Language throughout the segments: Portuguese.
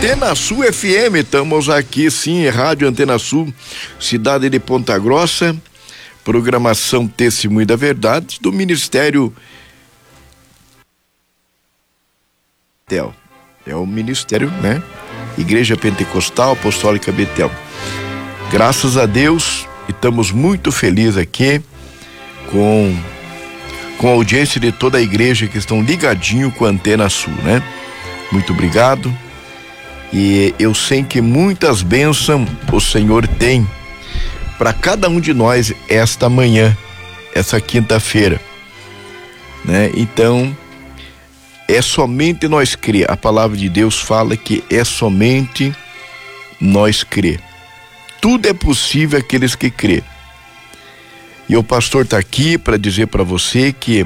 Antena Sul FM, estamos aqui sim, Rádio Antena Sul, cidade de Ponta Grossa, programação Testemunho da Verdade do Ministério Betel. É o ministério, né? Igreja Pentecostal Apostólica Betel. Graças a Deus, estamos muito felizes aqui com a audiência de toda a igreja que estão ligadinho com a Antena Sul, né? Muito obrigado. E eu sei que muitas bênçãos o Senhor tem para cada um de nós esta manhã, essa quinta-feira, né? Então, é somente nós crer. A palavra de Deus fala que é somente nós crer. Tudo é possível àqueles que crê. E o pastor está aqui para dizer para você que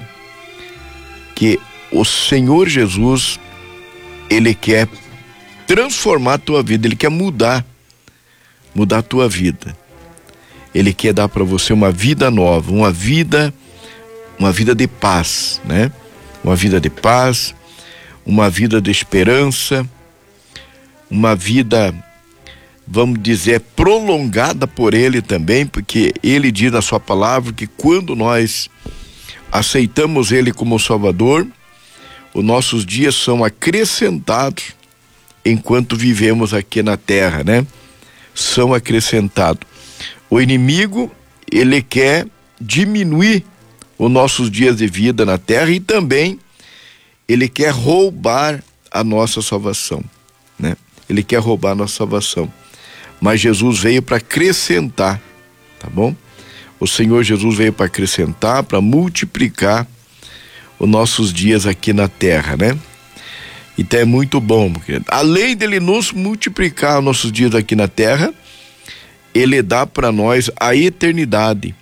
o Senhor Jesus, Ele quer transformar a tua vida, Ele quer mudar a tua vida. Ele quer dar para você uma vida nova, uma vida de paz, né? Uma vida de paz, uma vida de esperança, uma vida, vamos dizer, prolongada por Ele também, porque Ele diz na sua palavra que quando nós aceitamos Ele como Salvador, os nossos dias são acrescentados enquanto vivemos aqui na terra, né? São acrescentados. O inimigo, ele quer diminuir os nossos dias de vida na terra e também ele quer roubar a nossa salvação, né? Ele quer roubar a nossa salvação. Mas Jesus veio para acrescentar, tá bom? O Senhor Jesus veio para acrescentar, para multiplicar os nossos dias aqui na terra, né? Então é muito bom, porque além dele nos multiplicar os nossos dias aqui na terra, Ele dá para nós a eternidade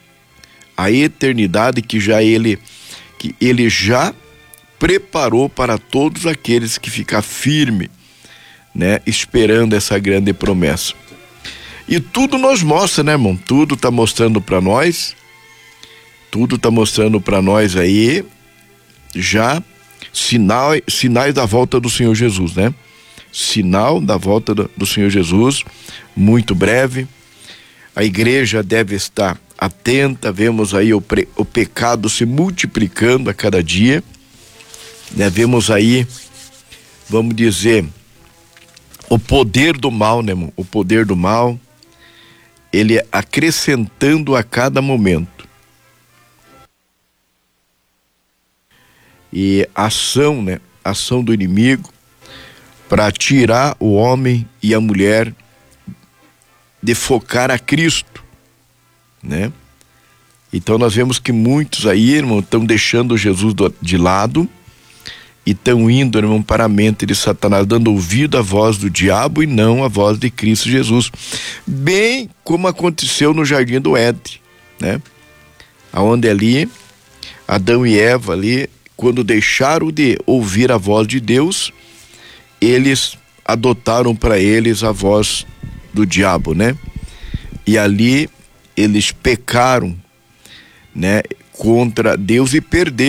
que ele já preparou para todos aqueles que ficam firmes, né? Esperando essa grande promessa. E tudo nos mostra, né, irmão? Tudo tá mostrando para nós aí já sinais da volta do Senhor Jesus, né? Sinal da volta do Senhor Jesus, muito breve. A igreja deve estar atenta, vemos aí o pecado se multiplicando a cada dia, né? Vemos aí, vamos dizer, o poder do mal, né, irmão? O poder do mal, ele acrescentando a cada momento. E a ação, né? A ação do inimigo para tirar o homem e a mulher de focar a Cristo, né? Então nós vemos que muitos aí, irmão, estão deixando Jesus de lado e estão indo, irmão, para a mente de Satanás, dando ouvido à voz do diabo e não à voz de Cristo Jesus. Bem como aconteceu no Jardim do Éden, né? Aonde ali, Adão e Eva ali, quando deixaram de ouvir a voz de Deus, eles adotaram para eles a voz do diabo, né? E ali eles pecaram, né, contra Deus e perderam